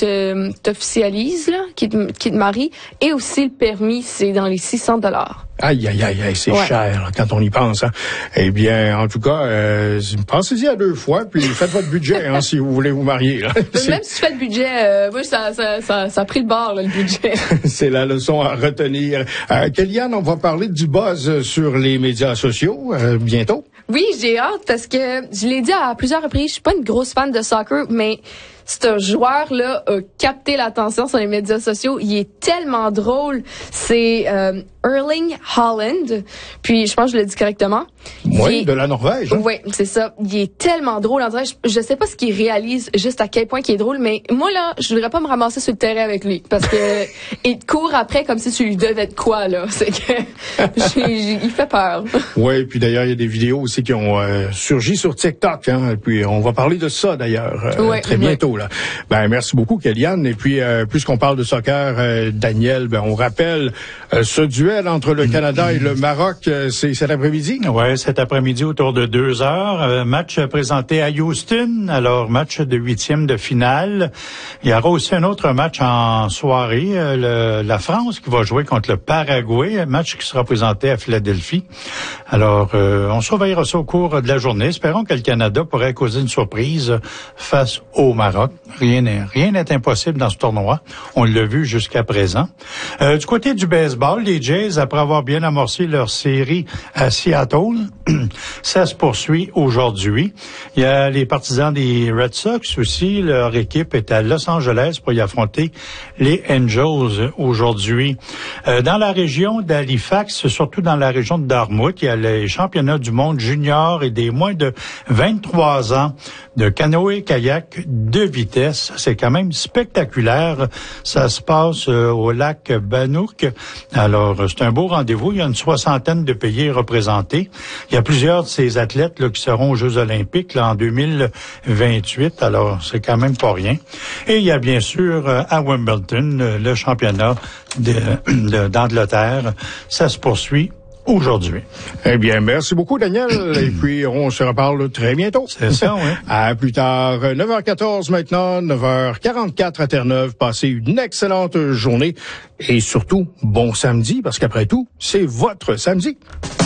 t'officialise, là, qui te marie, et aussi le permis, c'est dans les 600 $. Aïe, c'est cher là, quand on y pense. Hein. Eh bien, en tout cas, pensez-y à 2 fois, puis faites votre budget hein, si vous voulez vous marier. Là. Même si tu fais le budget, oui, ça a pris le bord, là, le budget. C'est la leçon à retenir. Kellyanne, on va parler du buzz sur les médias sociaux bientôt. Oui, j'ai hâte parce que je l'ai dit à plusieurs reprises, je suis pas une grosse fan de soccer, mais ce joueur-là a capté l'attention sur les médias sociaux. Il est tellement drôle. C'est Erling Haaland. Puis, je pense que je le dis correctement. Oui, de la Norvège. Hein? Oui, c'est ça. Il est tellement drôle. En vrai, je sais pas ce qu'il réalise, juste à quel point il est drôle, mais moi, là, je voudrais pas me ramasser sur le terrain avec lui. Parce que il te court après comme si tu lui devais de quoi, là. C'est que il fait peur. Oui, puis d'ailleurs, il y a des vidéos aussi qui ont surgi sur TikTok. Hein? Et puis, on va parler de ça, d'ailleurs, très bientôt. Là. Ben, merci beaucoup, Kellyanne. Et puis, puisqu'on parle de soccer, Daniel, ben, on rappelle ce duel entre le Canada et le Maroc, c'est cet après-midi? Oui, cet après-midi autour de 2h. Match présenté à Houston. Alors, match de 8e de finale. Il y aura aussi un autre match en soirée. La France qui va jouer contre le Paraguay. Un match qui sera présenté à Philadelphie. Alors, on surveillera ça au cours de la journée. Espérons que le Canada pourrait causer une surprise face au Maroc. Rien n'est impossible dans ce tournoi. On l'a vu jusqu'à présent. Du côté du baseball, les Jays, après avoir bien amorcé leur série à Seattle, ça se poursuit aujourd'hui. Il y a les partisans des Red Sox aussi. Leur équipe est à Los Angeles pour y affronter les Angels aujourd'hui. Dans la région d'Halifax, surtout dans la région de Dartmouth, il y a les championnats du monde junior et des moins de 23 ans de canoë-kayak de vitesse. C'est quand même spectaculaire. Ça se passe au lac Bannock. Alors, c'est un beau rendez-vous. Il y a une 60aine de pays représentés. Il y a plusieurs de ces athlètes là, qui seront aux Jeux olympiques là, en 2028. Alors, c'est quand même pas rien. Et il y a bien sûr à Wimbledon le championnat d'Angleterre. Ça se poursuit aujourd'hui. Eh bien, merci beaucoup, Daniel. Et puis, on se reparle très bientôt. C'est ça, oui. À plus tard. 9h14 maintenant, 9h44 à Terre-Neuve. Passez une excellente journée et surtout, bon samedi, parce qu'après tout, c'est votre samedi.